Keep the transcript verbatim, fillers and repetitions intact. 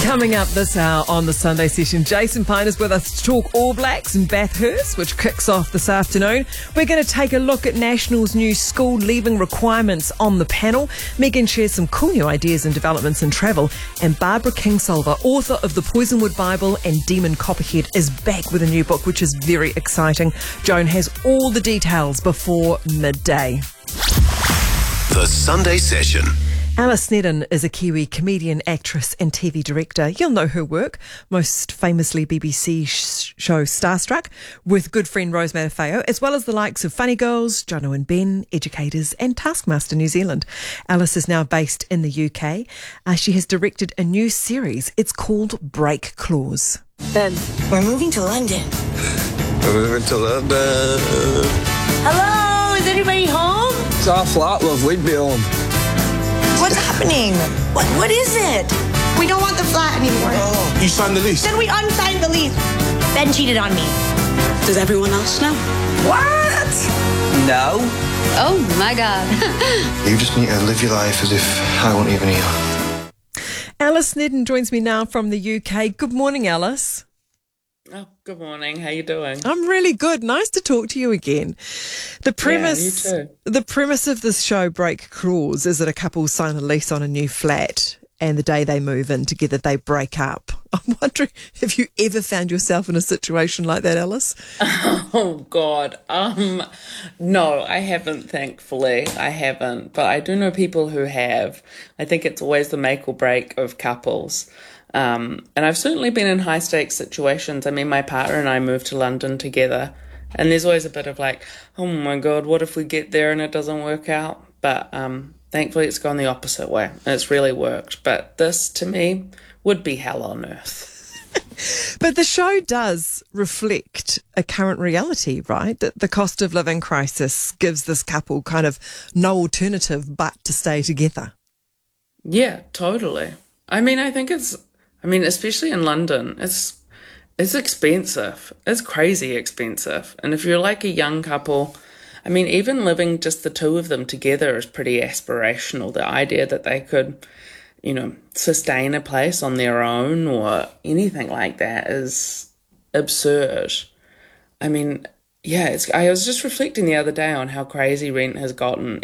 Coming up this hour on the Sunday session, Jason Pine is with us to talk All Blacks and Bathurst, which kicks off this afternoon. We're going to take a look at National's new school leaving requirements on the panel. Megan shares some cool new ideas and developments in travel. And Barbara Kingsolver, author of the Poisonwood Bible and Demon Copperhead, is back with a new book, which is very exciting. Joan has all the details before midday. The Sunday Session. Alice Snedden is a Kiwi comedian, actress and T V director. You'll know her work, most famously B B C sh- show Starstruck, with good friend Rose Matafeo, as well as the likes of Funny Girls, Jono and Ben, Educators and Taskmaster New Zealand. Alice is now based in the U K. Uh, she has directed a new series. It's called Break Clause. Ben, we're moving to London. We're moving to London. Hello, is anybody home? It's our flat, love. We'd be home. What's happening? What What is it? We don't want the flat anymore. Oh, you signed the lease. Then we unsigned the lease. Ben cheated on me. Does everyone else know? What? No. Oh my God. You just need to live your life as if I won't even here. Alice Snedden joins me now from the U K. Good morning, Alice. Oh, good morning. How you doing? I'm really good. Nice to talk to you again. The premise, Yeah, you too. the premise of this show, Break Clause, is that a couple sign a lease on a new flat, and the day they move in together, they break up. I'm wondering, have you ever found yourself in a situation like that, Alice? Oh God. Um, no, I haven't. Thankfully, I haven't. But I do know people who have. I think it's always the make or break of couples. Um, and I've certainly been in high stakes situations. I mean, my partner and I moved to London together, and there's always a bit of like, oh my God, what if we get there and it doesn't work out? But um, thankfully it's gone the opposite way, and it's really worked. But this, to me, would be hell on earth. But the show does reflect a current reality, right? That the cost of living crisis gives this couple kind of no alternative but to stay together. Yeah, totally. I mean, I think it's, I mean, especially in London, it's it's expensive. It's crazy expensive. And if you're like a young couple, I mean, even living just the two of them together is pretty aspirational. The idea that they could, you know, sustain a place on their own or anything like that is absurd. I mean, yeah, it's, I was just reflecting the other day on how crazy rent has gotten